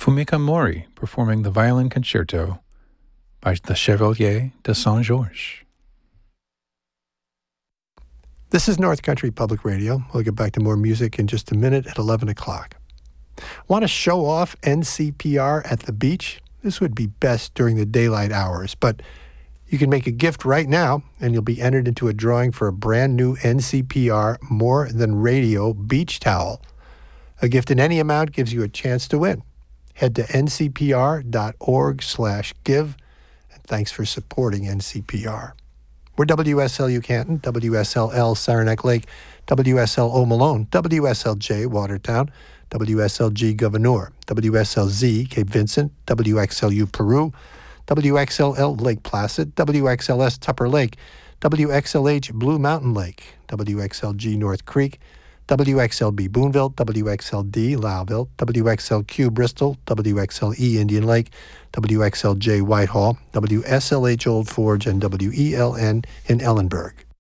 Fumika Mori performing the Violin Concerto by the Chevalier de Saint-Georges. This is North Country Public Radio. We'll get back to more music in just a minute at 11 o'clock. Want to show off NCPR at the beach? This would be best during the daylight hours, but you can make a gift right now, and you'll be entered into a drawing for a brand new NCPR More Than Radio beach towel. A gift in any amount gives you a chance to win. Head to ncpr.org/give, and thanks for supporting NCPR. We're WSLU Canton, WSLL Saranac Lake, WSL O'Malone, WSLJ Watertown, WSLG Gouverneur, WSLZ Cape Vincent, WXLU Peru, WXLL Lake Placid, WXLS Tupper Lake, WXLH Blue Mountain Lake, WXLG North Creek, WXLB Boonville, WXLD Lowville, WXLQ Bristol, WXLE Indian Lake, WXLJ Whitehall, WSLH Old Forge, and WELN in Ellenburg.